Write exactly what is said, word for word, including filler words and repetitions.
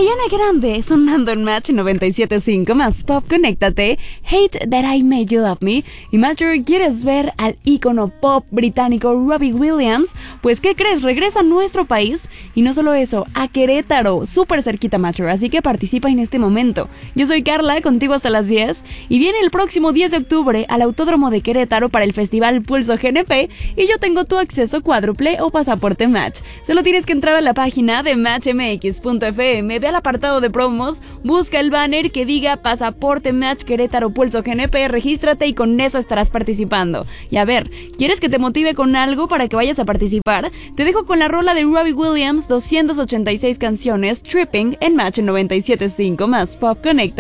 Ariana Grande sonando en Match noventa y siete punto cinco más Pop, conéctate. Hate That I Made You Love Me. Y Matter, ¿quieres ver al ícono pop británico Robbie Williams? Pues ¿qué crees? Regresa a nuestro país y no solo eso, a Querétaro, súper cerquita Matter, así que participa en este momento. Yo soy Carla, contigo hasta las diez y viene el próximo diez de octubre al Autódromo de Querétaro para el Festival Pulso G N P y yo tengo tu acceso cuádruple o pasaporte Match. Solo tienes que entrar a la página de match m x punto f m, ve al apartado de promos, busca el banner que diga Pasaporte Match Querétaro Pulso G N P, regístrate y con eso estarás participando. Y a ver, ¿quieres que te motive con algo para que vayas a participar? Te dejo con la rola de Robbie Williams, doscientas ochenta y seis canciones, Tripping en Match noventa y siete punto cinco más Pop, conecta.